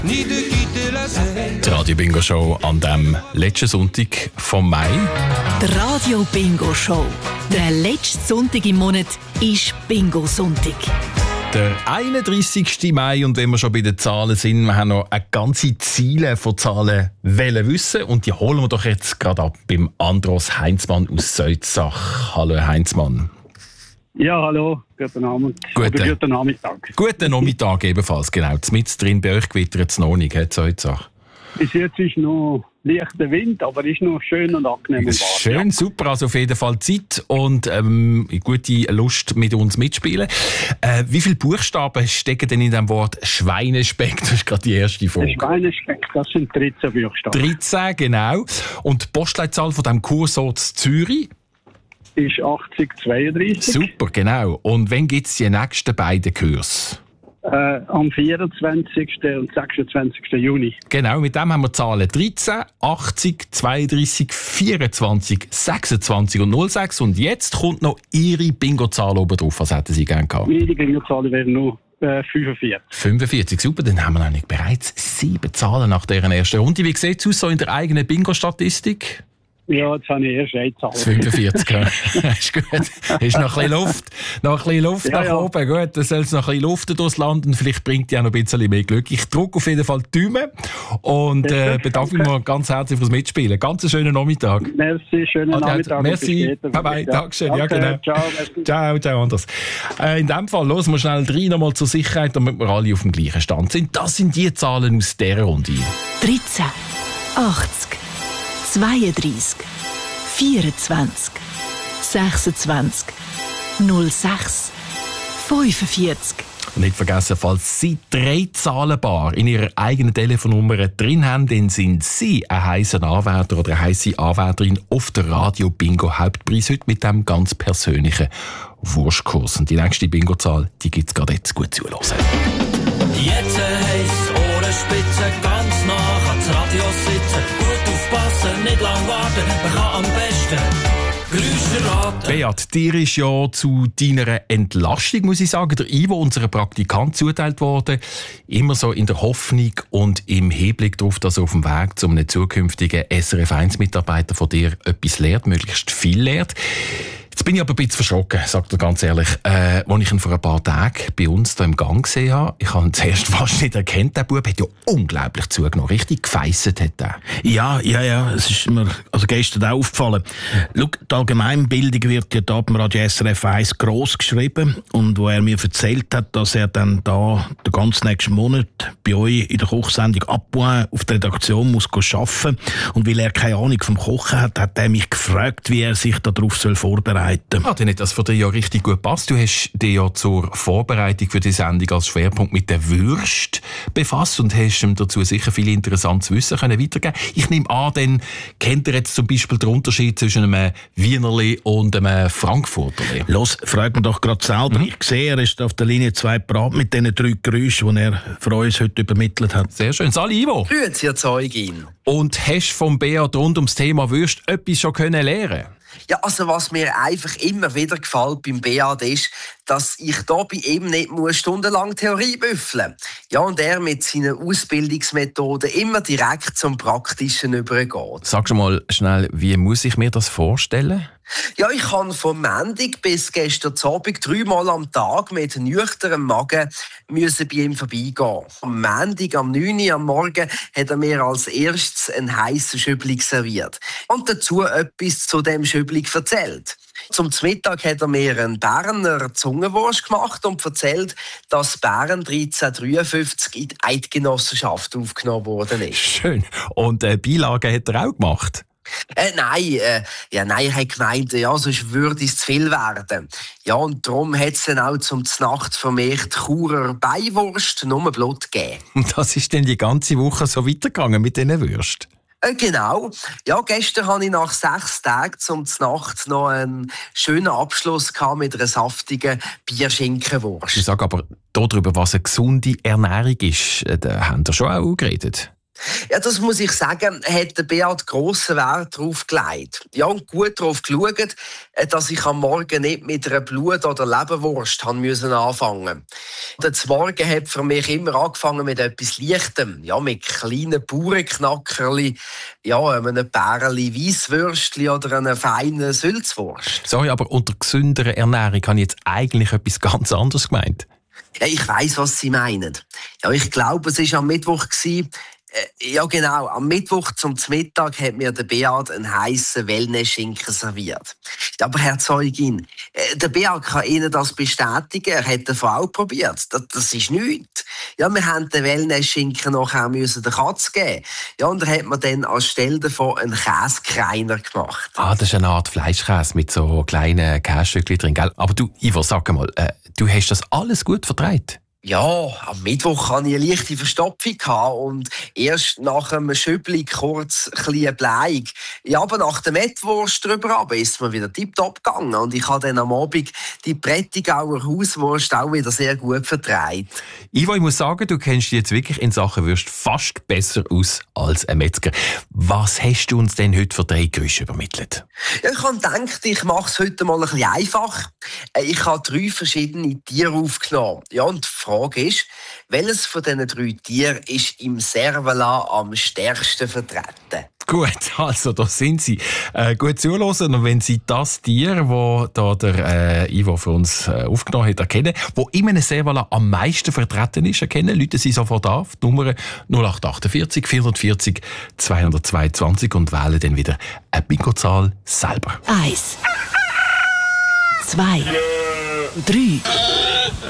Die Radio Bingo Show an dem letzten Sonntag vom Mai. Die Radio Bingo Show. Der letzte Sonntag im Monat ist Bingo-Sonntag. Der 31. Mai, und wenn wir schon bei den Zahlen sind, wir haben noch eine ganze Ziele von Zahlen wissen und die holen wir doch jetzt gerade ab beim Andros Heinzmann aus Seutzach. Hallo Herr Heinzmann. Ja, hallo, guten Abend. Guten Nachmittag. Guten Nachmittag ebenfalls, genau. Mit drin bei euch gewittert es noch nicht, hat Seutzach. Bis jetzt ist noch leichter Wind, aber ist noch schön und angenehm. Schön, ja. Super, also auf jeden Fall Zeit und gute Lust mit uns mitspielen. Wie viele Buchstaben stecken denn in dem Wort Schweinespeck? Das ist gerade die erste Frage. Schweinespeck, das sind 13 Buchstaben. 13, genau. Und die Postleitzahl von diesem Kursort Zürich? Ist 8032. Super, genau. Und wann gibt es die nächsten beiden Kurse? Am 24. und 26. Juni. Genau, mit dem haben wir Zahlen 13, 80, 32, 24, 26 und 06. Und jetzt kommt noch Ihre Bingo-Zahl oben drauf. Was hätten Sie gerne gehabt? Meine Bingo-Zahl wäre noch 45. 45, super. Dann haben wir nämlich bereits 7 Zahlen nach dieser ersten Runde. Wie sieht es aus so in der eigenen Bingo-Statistik? Ja, jetzt habe ich erst eine Zahl. 45, ja. Ist gut. Ist noch ein bisschen Luft. Noch ein bisschen Luft nach oben. Gut, dann soll es noch ein bisschen luften durchs Land und vielleicht bringt die auch noch ein bisschen mehr Glück. Ich drücke auf jeden Fall die Daumen und bedanke mich mal ganz herzlich fürs Mitspielen. Ganz einen schönen Nachmittag. Merci, schönen Nachmittag. Merci. Bye-bye. Dankeschön. Ja, genau. Ciao, Anders. In dem Fall hören wir schnell rein, nochmal zur Sicherheit, damit wir alle auf dem gleichen Stand sind. Das sind die Zahlen aus dieser Runde. 13, 80, 32, 24, 26, 06, 45. Und nicht vergessen, falls Sie 3 Zahlenbar in Ihrer eigenen Telefonnummer drin haben, dann sind Sie ein heißer Anwärter oder eine heisse Anwärterin auf der Radio Bingo Hauptpreis heute mit dem ganz persönlichen Wurstkurs. Und die nächste Bingo-Zahl, die gibt es gerade jetzt gut zuhören. Jetzt heisst Ohrenspitze, ganz nah ans Radio sitzen. Gut aufpassen, nicht lang warten, man kann am besten Geräusche raten. Beat, dir ist ja zu deiner Entlastung, muss ich sagen, der Ivo, unser Praktikant, zuteilt worden. Immer so in der Hoffnung und im Hinblick darauf, dass er auf dem Weg zu einem zukünftigen SRF1-Mitarbeiter von dir etwas lernt, möglichst viel lernt. Jetzt bin ich aber ein bisschen verschrocken, sagt er ganz ehrlich, als ich ihn vor ein paar Tagen bei uns hier im Gang gesehen habe. Ich habe ihn zuerst fast nicht erkannt. Der Bub hat ja unglaublich zugenommen. Richtig gefeisset hat er. Ja. Es ist mir gestern auch aufgefallen. Schau, die Allgemeinbildung wird ja da beim Radio SRF 1 gross geschrieben. Und wo er mir erzählt hat, dass er dann da den ganzen nächsten Monat bei euch in der Kochsendung Appoint auf der Redaktion muss arbeiten. Und weil er keine Ahnung vom Kochen hat, hat er mich gefragt, wie er sich darauf vorbereiten soll. Dann hat das für dich ja richtig gut gepasst. Du hast dich ja zur Vorbereitung für die Sendung als Schwerpunkt mit der Würst befasst und hast ihm dazu sicher viel interessantes Wissen weitergeben können. Ich nehme an, dann kennt ihr jetzt zum Beispiel den Unterschied zwischen einem Wienerli und einem Frankfurterli. Los, frag mich doch gerade selber. Ich sehe, er ist auf der Linie 2 parat mit diesen 3 Geräuschen, die er für uns heute übermittelt hat. Sehr schön. Sali Ivo. Grüezi, Herr Zeugin. Und hast vom Beat rund ums Thema Würst etwas schon lernen? Ja, also was mir einfach immer wieder gefällt beim Beat ist, dass ich da bei ihm nicht stundenlang Theorie büffeln muss. Ja, und er mit seinen Ausbildungsmethoden immer direkt zum Praktischen übergeht. Sag schon mal schnell, wie muss ich mir das vorstellen? Ja, ich kann vom Montag bis gestern Abend 3-mal am Tag mit nüchternem Magen bei ihm vorbeigehen. Am Montag, am 9 Uhr am Morgen, hat er mir als erstes einen heissen Schüblig serviert. Und dazu etwas zu dem Schüblig erzählt. Zum Mittag hat er mir einen Berner Zungenwurst gemacht und erzählt, dass Bern 1353 in die Eidgenossenschaft aufgenommen worden ist. Schön. Und Beilagen hat er auch gemacht? Nein, er hat gemeint, ja, sonst würde es zu viel werden. Ja, und darum hat es dann auch zum Znacht vermehrt Churer Beiwurst nur Blut gegeben. Und das ist dann die ganze Woche so weitergegangen mit diesen Würsten? Genau. Ja, gestern hatte ich nach 6 Tagen zum Znacht noch einen schönen Abschluss mit einer saftigen Bierschinkenwurst. Ich sage aber darüber, was eine gesunde Ernährung ist, da haben wir schon auch geredet. Ja, das muss ich sagen, hat der Beat grossen Wert darauf gelegt. Ja, und gut darauf geschaut, dass ich am Morgen nicht mit einer Blut- oder Leberwurst anfangen musste. Der Morgen hat für mich immer angefangen mit etwas Leichtem. Ja, mit kleinen Bauernknackerli, ja, einem Bärli Weisswürstli oder einer feinen Sülzwurst. Sorry, aber unter gesünderer Ernährung habe ich jetzt eigentlich etwas ganz anderes gemeint. Ja, ich weiss, was Sie meinen. Ja, ich glaube, es war am Mittwoch. Ja, genau. Am Mittwoch zum Mittag hat mir der Beat einen heissen Wellness-Schinken serviert. Aber Herr Zeugin, der Beat kann Ihnen das bestätigen. Er hat eine Frau probiert. Das ist nichts. Ja, wir haben den Wellness-Schinken nachher der Katze geben. Ja, und er hat mir dann anstelle davon einen Käsekreiner gemacht. Ah, das ist eine Art Fleischkäse mit so kleinen Käsestückchen drin, gell? Aber du, Ivo, sag mal, du hast das alles gut vertragen? Ja, am Mittwoch hatte ich eine leichte Verstopfung und erst nach einem Schübli kurz ein Bleiung. Ja, aber nach der Mettwurst drüber ist mir wieder tipptopp gegangen und ich habe dann am Abend die Prättigauer Hauswurst auch wieder sehr gut vertragen. Ivo, ich muss sagen, du kennst dich jetzt wirklich in Sachen Würst fast besser aus als ein Metzger. Was hast du uns denn heute für 3 Gerüche übermittelt? Ja, ich habe gedacht, ich mache es heute mal ein bisschen einfach. Ich habe 3 verschiedene Tiere aufgenommen. Ja, und die Frage ist, welches von diesen 3 Tieren ist im Servala am stärksten vertreten? Gut, also da sind sie. Gut zuhören, und wenn Sie das Tier, das da der Ivo für uns aufgenommen hat, erkennen, das in einem Servala am meisten vertreten ist, erkennen, rufen Sie sofort auf, die Nummer 0848 440 222 und wählen dann wieder eine Bingo-Zahl selber. 1, 2, 3.